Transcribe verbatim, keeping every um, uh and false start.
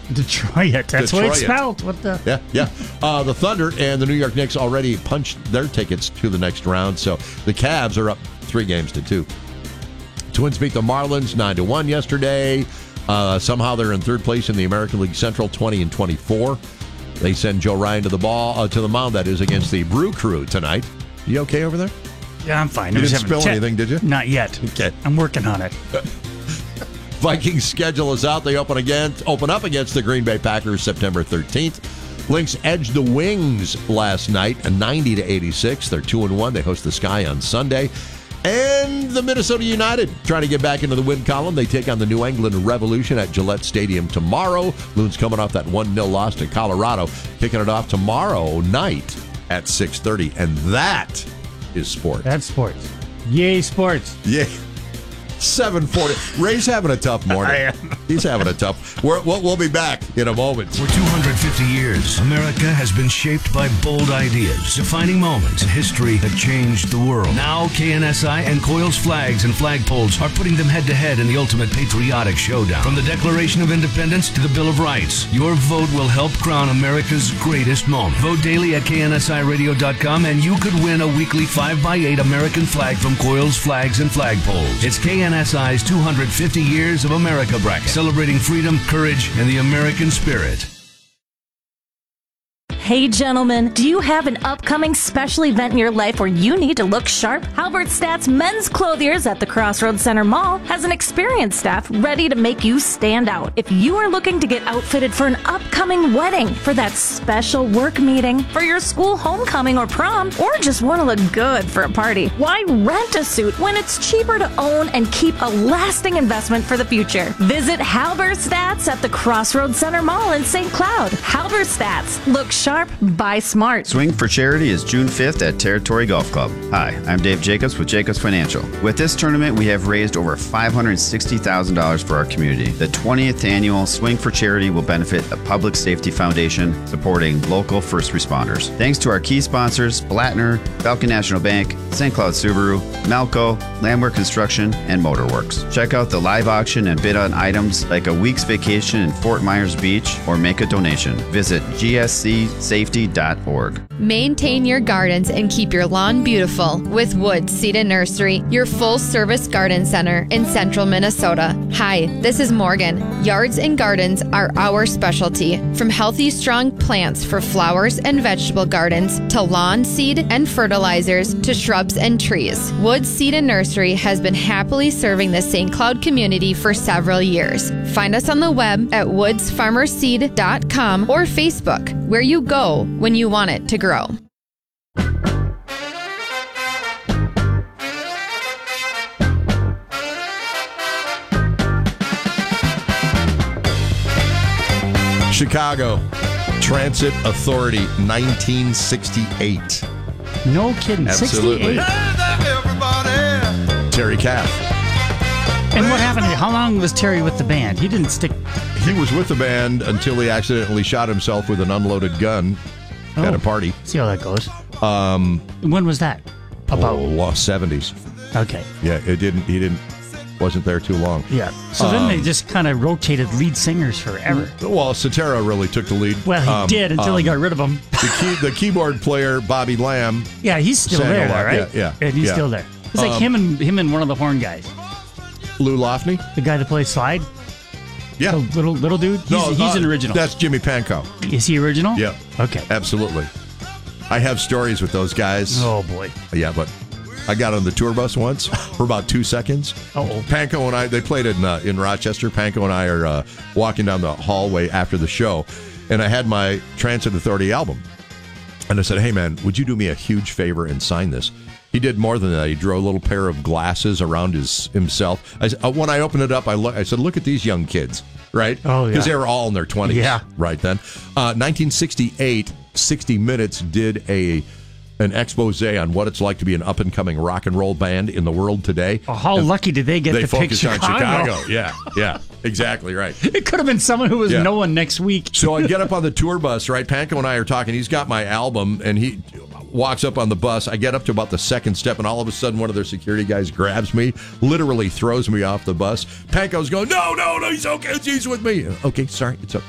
Detroit. That's Detroit. what it's spelled. What the? Yeah, yeah. Uh, the Thunder and the New York Knicks already punched their tickets to the next round, so the Cavs are up three games to two. Twins beat the Marlins nine to one yesterday. Uh, somehow they're in third place in the American League Central, twenty and twenty-four. They send Joe Ryan to the ball uh, to the mound. That is against the Brew Crew tonight. You okay over there? Yeah, I'm fine. You I didn't spill checked. anything, did you? Not yet. Okay. I'm working on it. Vikings schedule is out. They open again, open up against the Green Bay Packers September thirteenth. Lynx edged the Wings last night, a ninety to eighty-six. They're two and one. They host the Sky on Sunday. And the Minnesota United trying to get back into the win column. They take on the New England Revolution at Gillette Stadium tomorrow. Loons coming off that one nil loss to Colorado, kicking it off tomorrow night at six thirty. And that is sports. That's sports. Yay, sports. Yeah. seven forty. Ray's having a tough morning. I am. He's having a tough. We're, we'll, we'll be back in a moment. For two hundred fifty years, America has been shaped by bold ideas, defining moments in history that changed the world. Now, K N S I and Coils Flags and Flagpoles are putting them head-to-head in the ultimate patriotic showdown. From the Declaration of Independence to the Bill of Rights, your vote will help crown America's greatest moment. Vote daily at K N S I radio dot com, and you could win a weekly five by eight American flag from Coils Flags and Flagpoles. It's K N S I's two hundred fifty Years of America bracket, celebrating freedom, courage, and the American spirit. Hey gentlemen, do you have an upcoming special event in your life where you need to look sharp? Halbert Stats Men's Clothiers at the Crossroads Center Mall has an experienced staff ready to make you stand out. If you are looking to get outfitted for an upcoming wedding, for that special work meeting, for your school homecoming or prom, or just want to look good for a party, why rent a suit when it's cheaper to own and keep a lasting investment for the future? Visit Halbert Stats at the Crossroads Center Mall in Saint Cloud. Halbert Stats. Look sharp. Buy smart. Swing for Charity is June fifth at Territory Golf Club. Hi, I'm Dave Jacobs with Jacobs Financial. With this tournament, we have raised over five hundred sixty thousand dollars for our community. The twentieth annual Swing for Charity will benefit the Public Safety Foundation, supporting local first responders. Thanks to our key sponsors, Blattner, Falcon National Bank, Saint Cloud Subaru, Malco, Landwehr Construction, and Motorworks. Check out the live auction and bid on items like a week's vacation in Fort Myers Beach or make a donation. Visit G S C safety dot org. Maintain your gardens and keep your lawn beautiful with Woods Seed and Nursery, your full-service garden center in central Minnesota. Hi, this is Morgan. Yards and gardens are our specialty. From healthy, strong plants for flowers and vegetable gardens to lawn seed and fertilizers to shrubs and trees, Woods Seed and Nursery has been happily serving the Saint Cloud community for several years. Find us on the web at woods farmer seed dot com or Facebook, where you go when you want it to grow. Chicago Transit Authority, nineteen sixty-eight. No kidding. Absolutely. sixty-eight. Terry Kath. And what happened? How long was Terry with the band? He didn't stick. He was with the band until he accidentally shot himself with an unloaded gun Oh, at a party. See how that goes. Um, when was that? About oh, seventies. Okay. Yeah, it didn't. He didn't. Wasn't there too long. Yeah. So um, then they just kind of rotated lead singers forever. Well, Cetera really took the lead. Well, he um, did until um, he got rid of him. The, key, the keyboard player Bobby Lamb. Yeah, he's still sang there, a lot. though, right? Yeah, yeah. And he's yeah. still there. It's like Um, him and him and one of the horn guys. Lou Lofney, the guy that plays slide. Yeah, the little little dude. He's, no, he's uh, an original. That's Jimmy Pankow. Is he original? Yeah. Okay. Absolutely. I have stories with those guys. Oh boy. Yeah, but I got on the tour bus once for about two seconds. Oh. Pankow and I, they played in uh, in Rochester. Pankow and I are uh, walking down the hallway after the show, and I had my Transit Authority album. And I said, hey, man, would you do me a huge favor and sign this? He did more than that. He drew a little pair of glasses around his himself. I, uh, when I opened it up, I, look, I said, look at these young kids, right? Oh, yeah. Because they were all in their twenties, Yeah. right then. Uh, nineteen sixty-eight, sixty Minutes did a an expose on what it's like to be an up-and-coming rock and roll band in the world today. Oh, how and lucky did they get they to pick focused on Chicago? Chicago. Yeah, yeah, exactly right. It could have been someone who was Yeah. no one next week. So I get up on the tour bus, right? Pankow and I are talking. He's got my album, and he walks up on the bus. I get up to about the second step, and all of a sudden, one of their security guys grabs me, literally throws me off the bus. Pankow's going, no, no, no, he's okay. He's with me. Okay, sorry. It's okay.